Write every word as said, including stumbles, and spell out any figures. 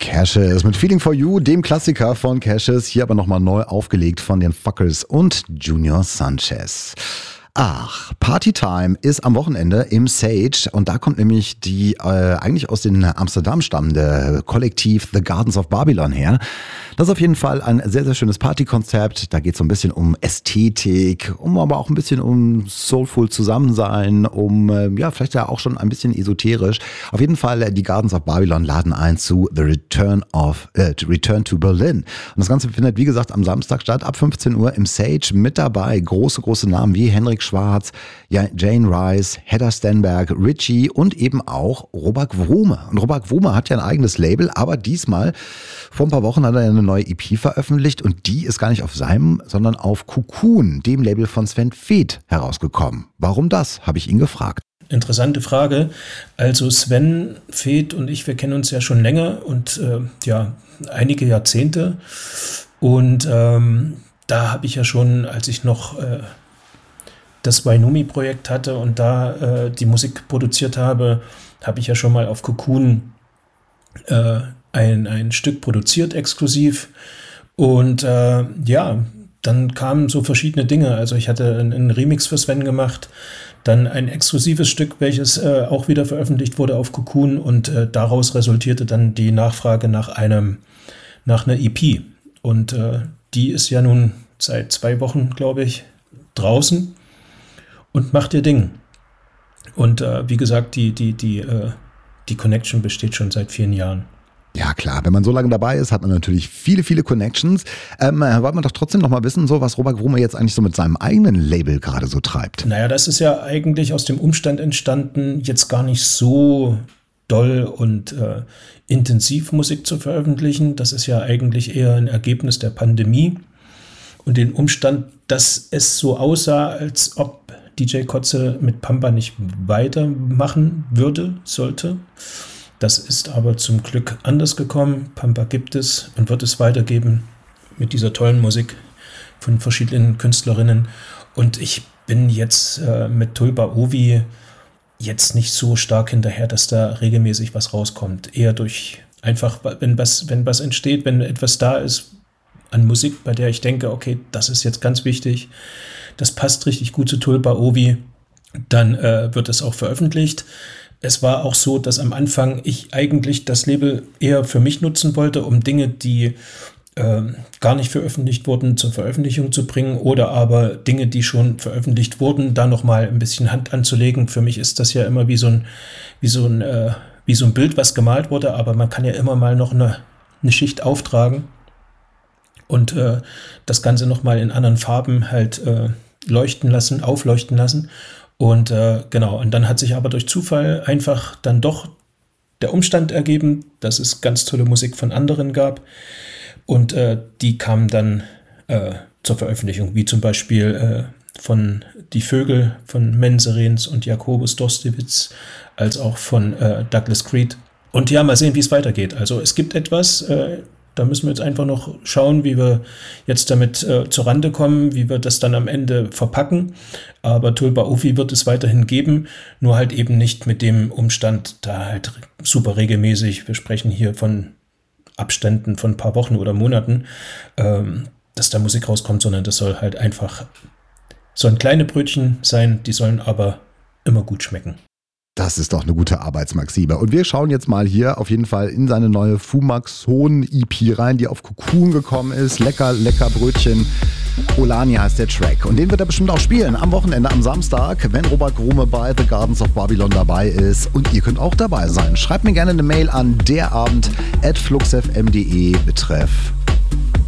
Cassius mit Feeling for You, dem Klassiker von Cassius, hier aber nochmal neu aufgelegt von den Fuckers und Junior Sanchez. Ach, Partytime ist am Wochenende im Sage und da kommt nämlich die äh, eigentlich aus den Amsterdam stammende Kollektiv The Gardens of Babylon her. Das ist auf jeden Fall ein sehr, sehr schönes Partykonzept. Da geht es so ein bisschen um Ästhetik, um aber auch ein bisschen um soulful Zusammensein, um äh, ja vielleicht ja auch schon ein bisschen esoterisch. Auf jeden Fall, äh, die Gardens of Babylon laden ein zu The Return of äh, Return to Berlin. Und das Ganze findet, wie gesagt, am Samstag statt, ab fünfzehn Uhr im Sage. Mit dabei große, große Namen wie Henrik Schwarz, Jane Rice, Hedda Stenberg, Richie und eben auch Robak Wrome. Und Robak Wrome hat ja ein eigenes Label, aber diesmal vor ein paar Wochen hat er eine neue E P veröffentlicht und die ist gar nicht auf seinem, sondern auf Cocoon, dem Label von Sven Väth, herausgekommen. Warum das, habe ich ihn gefragt. Interessante Frage. Also Sven Väth und ich, wir kennen uns ja schon länger und äh, ja, einige Jahrzehnte. Und ähm, da habe ich ja schon, als ich noch äh, das Wainumi-Projekt hatte und da äh, die Musik produziert habe, habe ich ja schon mal auf Cocoon äh, ein, ein Stück produziert, exklusiv. Und äh, ja, dann kamen so verschiedene Dinge. Also ich hatte einen, einen Remix für Sven gemacht, dann ein exklusives Stück, welches äh, auch wieder veröffentlicht wurde auf Cocoon und äh, daraus resultierte dann die Nachfrage nach einem, nach einer E P. Und äh, die ist ja nun seit zwei Wochen, glaube ich, draußen und macht ihr Ding. Und äh, wie gesagt, die, die, die, äh, die Connection besteht schon seit vielen Jahren. Ja klar, wenn man so lange dabei ist, hat man natürlich viele, viele Connections. Ähm, wollte man doch trotzdem noch mal wissen, so was Robak Wrome jetzt eigentlich so mit seinem eigenen Label gerade so treibt. Naja, das ist ja eigentlich aus dem Umstand entstanden, jetzt gar nicht so doll und äh, intensiv Musik zu veröffentlichen. Das ist ja eigentlich eher ein Ergebnis der Pandemie und den Umstand, dass es so aussah, als ob D J Koze mit Pampa nicht weitermachen würde, sollte. Das ist aber zum Glück anders gekommen. Pampa gibt es und wird es weitergeben mit dieser tollen Musik von verschiedenen Künstlerinnen. Und ich bin jetzt äh, mit Tulpa Ovi jetzt nicht so stark hinterher, dass da regelmäßig was rauskommt. Eher durch einfach, wenn was, wenn was entsteht, wenn etwas da ist an Musik, bei der ich denke, okay, das ist jetzt ganz wichtig, das passt richtig gut zu Tulpa Ovi, dann äh, wird es auch veröffentlicht. Es war auch so, dass am Anfang ich eigentlich das Label eher für mich nutzen wollte, um Dinge, die äh, gar nicht veröffentlicht wurden, zur Veröffentlichung zu bringen oder aber Dinge, die schon veröffentlicht wurden, da nochmal ein bisschen Hand anzulegen. Für mich ist das ja immer wie so ein, wie so ein, äh, wie so ein Bild, was gemalt wurde, aber man kann ja immer mal noch eine, eine Schicht auftragen und äh, das Ganze nochmal in anderen Farben halt äh, leuchten lassen, aufleuchten lassen. Und äh, genau, und dann hat sich aber durch Zufall einfach dann doch der Umstand ergeben, dass es ganz tolle Musik von anderen gab. Und äh, die kamen dann äh, zur Veröffentlichung, wie zum Beispiel äh, von Die Vögel von Menserens und Jakobus Dostewitz, als auch von äh, Douglas Creed. Und ja, mal sehen, wie es weitergeht. Also es gibt etwas, äh, da müssen wir jetzt einfach noch schauen, wie wir jetzt damit äh, zur Rande kommen, wie wir das dann am Ende verpacken. Aber Tulpa Ovi wird es weiterhin geben, nur halt eben nicht mit dem Umstand, da halt super regelmäßig, wir sprechen hier von Abständen von ein paar Wochen oder Monaten, ähm, dass da Musik rauskommt, sondern das soll halt einfach, sollen kleine Brötchen sein, die sollen aber immer gut schmecken. Das ist doch eine gute Arbeitsmaxime. Und wir schauen jetzt mal hier auf jeden Fall in seine neue Fumaxon-E P rein, die auf Cocoon gekommen ist. Lecker, lecker Brötchen. Olani heißt der Track. Und den wird er bestimmt auch spielen am Wochenende, am Samstag, wenn Robak Wrome bei The Gardens of Babylon dabei ist. Und ihr könnt auch dabei sein. Schreibt mir gerne eine Mail an derabend at fluxfm punkt de betreff